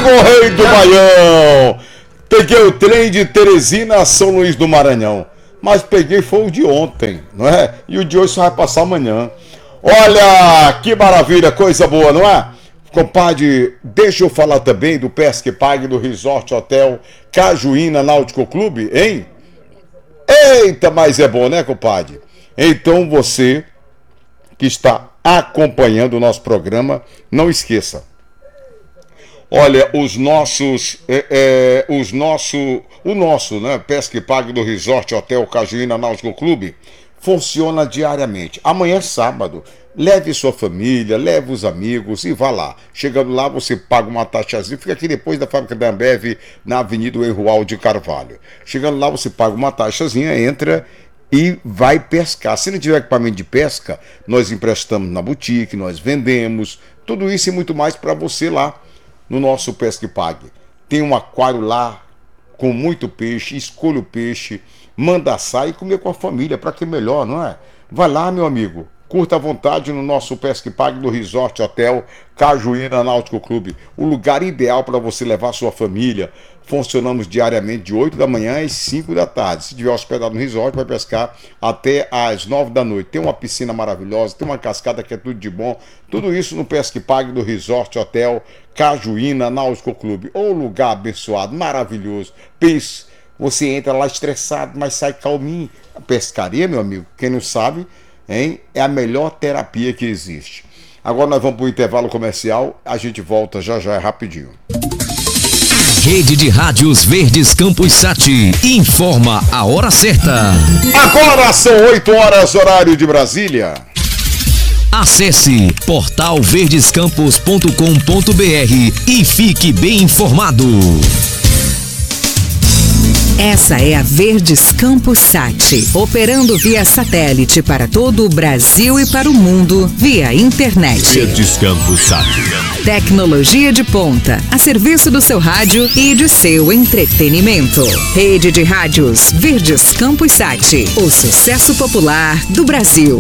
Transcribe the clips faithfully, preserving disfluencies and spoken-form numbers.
Chegou o rei do Baião. Peguei o trem de Teresina a São Luís do Maranhão. Mas peguei foi o de ontem, não é? E o de hoje só vai passar amanhã. Olha, que maravilha, coisa boa, não é? Compadre, deixa eu falar também do Pesca e Pague do Resort Hotel Cajuína Náutico Clube, hein? Eita, mas é bom, né, compadre? Então você que está acompanhando o nosso programa, não esqueça. Olha, os nossos, é, é, os nosso, o nosso, né, Pesca e Pague do Resort Hotel Cajuína Náutico Clube funciona diariamente. Amanhã é sábado. Leve sua família, leve os amigos e vá lá. Chegando lá, você paga uma taxazinha. Fica aqui depois da fábrica da Ambev, na Avenida Enrual de Carvalho. Chegando lá, você paga uma taxazinha, entra e vai pescar. Se não tiver equipamento de pesca, nós emprestamos na boutique, nós vendemos. Tudo isso e muito mais para você lá no nosso Pesca e Pague. Tem um aquário lá com muito peixe. Escolha o peixe, manda assar e comer com a família. Para que melhor, não é? Vai lá, meu amigo. Curta à vontade no nosso Pesca e Pague do Resort Hotel Cajuína Náutico Clube. O lugar ideal para você levar sua família. Funcionamos diariamente de oito da manhã às cinco da tarde. Se tiver hospedado no resort, vai pescar até às nove da noite. Tem uma piscina maravilhosa, tem uma cascada que é tudo de bom. Tudo isso no Pesca e Pague do Resort Hotel Cajuína Náutico Clube. Um lugar abençoado, maravilhoso. Pense, você entra lá estressado, mas sai calminho. A pescaria, meu amigo, quem não sabe... Hein? É a melhor terapia que existe. Agora nós vamos para o intervalo comercial. A gente volta já já, é rapidinho. Rede de Rádios Verdes Campos Sat informa a hora certa. Agora são oito horas, horário de Brasília. Acesse portal verdescampos ponto com ponto br e fique bem informado. Essa é a Verdes Campos Sat, operando via satélite para todo o Brasil e para o mundo via internet. Verdes Campos Sat. Tecnologia de ponta, a serviço do seu rádio e de seu entretenimento. Rede de Rádios Verdes Campos Sat, o sucesso popular do Brasil.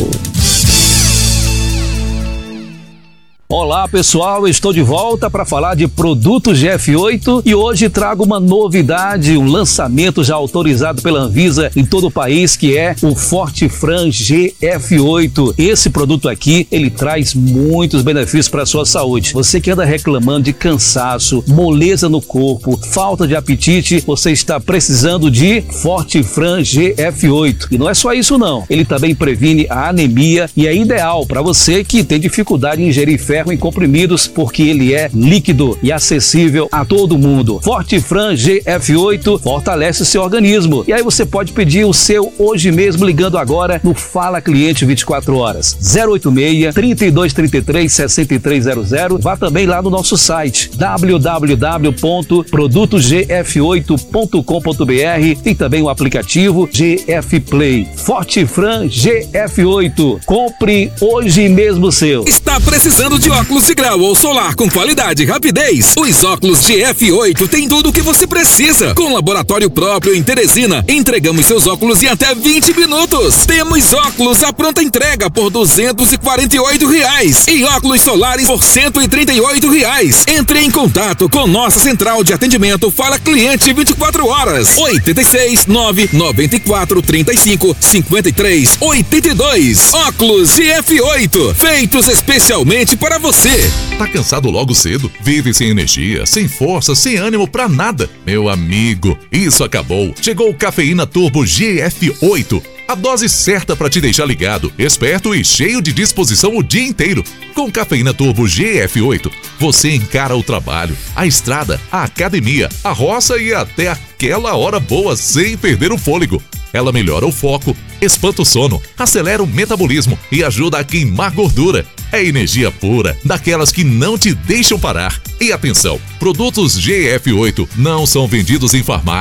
Olá pessoal, estou de volta para falar de produtos G F oito e hoje trago uma novidade, um lançamento já autorizado pela Anvisa em todo o país, que é o Fortifran G F oito. Esse produto aqui, ele traz muitos benefícios para a sua saúde. Você que anda reclamando de cansaço, moleza no corpo, falta de apetite, você está precisando de Fortifran G F oito. E não é só isso não, ele também previne a anemia e é ideal para você que tem dificuldade em ingerir ferro em comprimidos, porque ele é líquido e acessível a todo mundo. Fortifran G F oito fortalece o seu organismo. E aí você pode pedir o seu hoje mesmo ligando agora no Fala Cliente vinte e quatro horas. zero oito seis, trinta e dois, trinta e três, sessenta e três zero zero. Vá também lá no nosso site w w w ponto produtos g f oito ponto com ponto b r. Tem também o aplicativo G F Play. Fortifran G F oito. Compre hoje mesmo o seu. Está precisando de óculos de grau ou solar com qualidade e rapidez? Os óculos G F oito têm tudo o que você precisa. Com laboratório próprio em Teresina, entregamos seus óculos em até vinte minutos. Temos óculos à pronta entrega por duzentos e quarenta e oito reais e óculos solares por cento e trinta e oito reais. Entre em contato com nossa central de atendimento Fala Cliente vinte e quatro horas. oito seis, nove nove quatro, trinta e cinco, cinquenta e três, oitenta e dois. Óculos G F oito, feitos especialmente para você. Tá cansado logo cedo? Vive sem energia, sem força, sem ânimo pra nada? Meu amigo, isso acabou. Chegou o Cafeína Turbo G F oito. A dose certa para te deixar ligado, esperto e cheio de disposição o dia inteiro. Com Cafeína Turbo G F oito, você encara o trabalho, a estrada, a academia, a roça e até aquela hora boa sem perder o fôlego. Ela melhora o foco, espanta o sono, acelera o metabolismo e ajuda a queimar gordura. É energia pura, daquelas que não te deixam parar. E atenção, produtos G F oito não são vendidos em farmácias.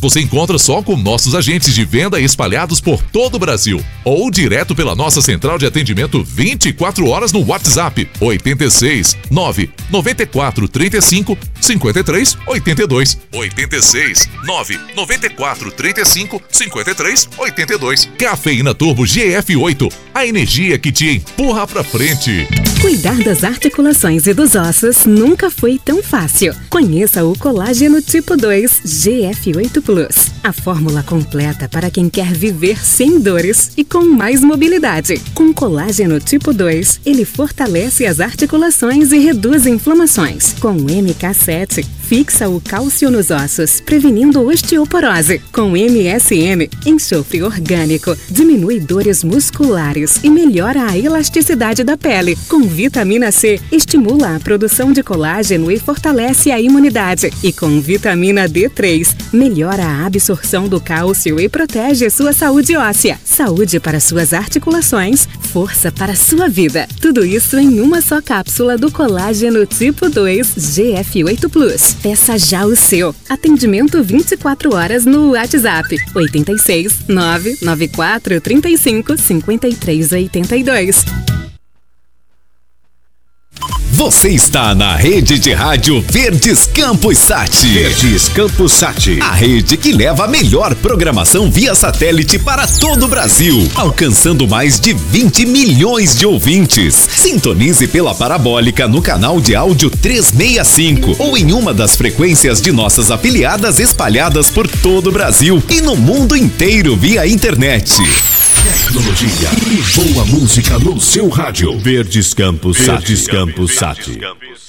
você encontra só com nossos agentes de venda espalhados por todo o Brasil. Ou direto pela nossa central de atendimento vinte e quatro horas no WhatsApp oito seis nove nove quatro três cinco cinco três oito dois. oito seis nove nove quatro três cinco cinco três oito dois. Cafeína Turbo G F oito, a energia que te empurra pra frente. Cuidar das articulações e dos ossos nunca foi tão fácil. Conheça o Colágeno Tipo dois G F oito Plus. A fórmula completa para quem quer viver sem dores e com mais mobilidade. Com Colágeno Tipo dois, ele fortalece as articulações e reduz inflamações. Com M K sete, fixa o cálcio nos ossos, prevenindo osteoporose. Com M S M, enxofre orgânico, diminui dores musculares e melhora a elasticidade da pele. Com vitamina C, estimula a produção de colágeno e fortalece a imunidade. E com vitamina D três, melhora a absorção do cálcio e protege sua saúde óssea. Saúde para suas articulações, força para sua vida. Tudo isso em uma só cápsula do Colágeno Tipo dois G F oito Plus. Peça já o seu. Atendimento vinte e quatro horas no WhatsApp oito seis nove nove quatro três cinco cinco três oito dois. Você está na rede de rádio Verdes Campos Sat. Verdes Campos Sat. A rede que leva a melhor programação via satélite para todo o Brasil, alcançando mais de vinte milhões de ouvintes. Sintonize pela parabólica no canal de áudio trezentos e sessenta e cinco ou em uma das frequências de nossas afiliadas espalhadas por todo o Brasil e no mundo inteiro via internet. Tecnologia e boa música no seu rádio. Verdes Campos Sat. Verdes Campos Sat.